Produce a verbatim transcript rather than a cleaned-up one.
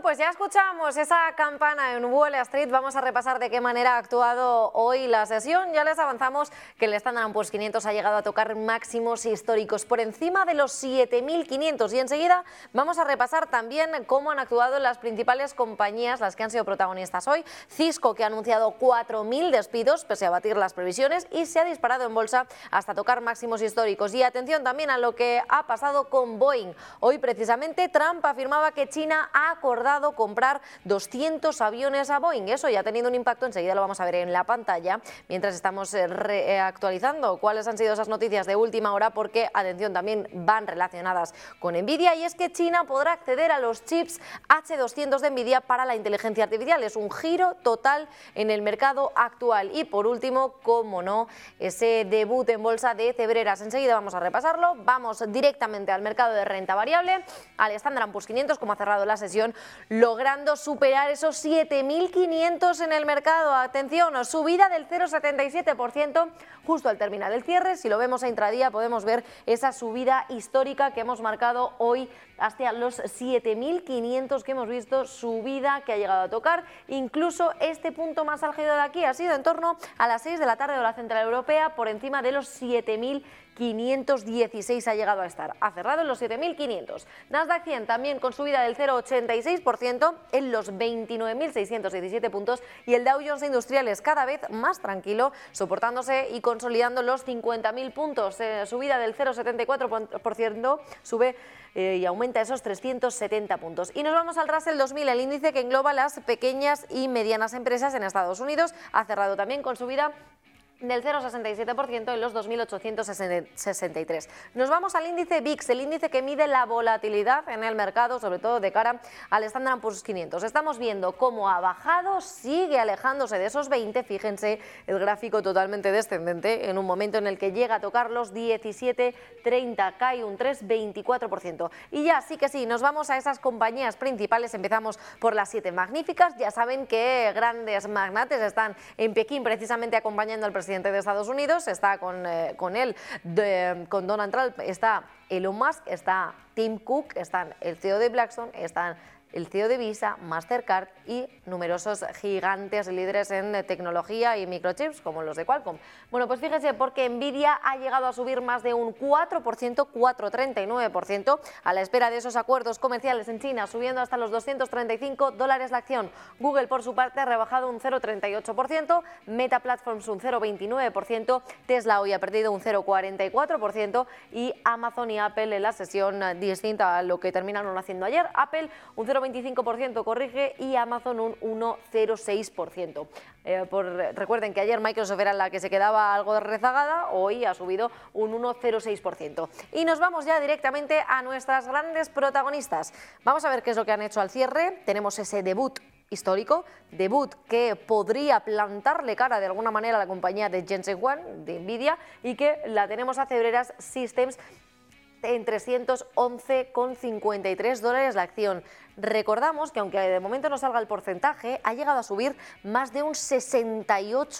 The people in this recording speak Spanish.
pues ya escuchamos esa campana en Wall Street. Vamos a repasar de qué manera ha actuado hoy la sesión. Ya les avanzamos que el Standard and Poor's quinientos ha llegado a tocar máximos históricos por encima de los siete mil quinientos. Y enseguida vamos a repasar también cómo han actuado las principales compañías, las que han sido protagonistas hoy. Cisco, que ha anunciado cuatro mil despidos pese a batir las previsiones y se ha disparado en bolsa hasta tocar máximos históricos. Y atención también a lo que ha pasado con Boeing. Hoy precisamente Trump afirmaba que China ha acordado comprar doscientos aviones a Boeing. Eso ya ha tenido un impacto, enseguida lo vamos a ver en la pantalla, mientras estamos eh, actualizando cuáles han sido esas noticias de última hora, porque, atención, también van relacionadas con Nvidia, y es que China podrá acceder a los chips H doscientos de Nvidia para la inteligencia artificial. Es un giro total en el mercado actual. Y por último, como no, ese debut en bolsa de Cebreras. Enseguida vamos a repasarlo. Vamos directamente al mercado de renta variable, al Standard and Poor's quinientos, como ha cerrado la sesión, logrando superar esos siete mil quinientos en el mercado. Atención, subida del cero coma setenta y siete por ciento justo al terminar el cierre. Si lo vemos a intradía podemos ver esa subida histórica que hemos marcado hoy hasta los siete mil quinientos que hemos visto, subida que ha llegado a tocar. Incluso este punto más álgido de aquí ha sido en torno a las seis de la tarde de la Central Europea, por encima de los siete mil quinientos dieciséis ha llegado a estar. Ha cerrado en los siete mil quinientos. Nasdaq cien también con subida del cero coma ochenta y seis por ciento en los veintinueve mil seiscientos diecisiete puntos, y el Dow Jones de Industriales cada vez más tranquilo, soportándose y consolidando los cincuenta mil puntos. Eh, subida del cero coma setenta y cuatro por ciento, sube eh, y aumenta esos trescientos setenta puntos. Y nos vamos al Russell dos mil, el índice que engloba las pequeñas y medianas empresas en Estados Unidos. Ha cerrado también con subida del cero coma sesenta y siete por ciento en los dos mil ochocientos sesenta y tres. Nos vamos al índice V I X, el índice que mide la volatilidad en el mercado, sobre todo de cara al Standard and Poor's quinientos. Estamos viendo cómo ha bajado, sigue alejándose de esos veinte, fíjense el gráfico totalmente descendente, en un momento en el que llega a tocar los diecisiete treinta, cae un tres coma veinticuatro por ciento. Y ya sí que sí, nos vamos a esas compañías principales. Empezamos por las siete magníficas. Ya saben que grandes magnates están en Pekín precisamente acompañando al presidente de Estados Unidos. Está con, eh, con él, de, con Donald Trump, está Elon Musk, está Tim Cook, están el C E O de Blackstone, están el C E O de Visa, Mastercard y numerosos gigantes líderes en tecnología y microchips como los de Qualcomm. Bueno, pues fíjense, porque Nvidia ha llegado a subir más de un cuatro por ciento, cuatro coma treinta y nueve por ciento, a la espera de esos acuerdos comerciales en China, subiendo hasta los doscientos treinta y cinco dólares la acción. Google, por su parte, ha rebajado un cero coma treinta y ocho por ciento, Meta Platforms un cero coma veintinueve por ciento, Tesla hoy ha perdido un cero coma cuarenta y cuatro por ciento y Amazon y Apple en la sesión distinta a lo que terminaron haciendo ayer. Apple un cero coma veinticinco por ciento corrige y Amazon un uno coma cero seis por ciento. Eh, por, recuerden que ayer Microsoft era la que se quedaba algo rezagada, hoy ha subido un uno coma cero seis por ciento. Y nos vamos ya directamente a nuestras grandes protagonistas. Vamos a ver qué es lo que han hecho al cierre. Tenemos ese debut histórico, debut que podría plantarle cara de alguna manera a la compañía de Jensen Huang, de Nvidia, y que la tenemos a Cebreras Systems en trescientos once coma cincuenta y tres dólares la acción. Recordamos que aunque de momento no salga el porcentaje, ha llegado a subir más de un sesenta y ocho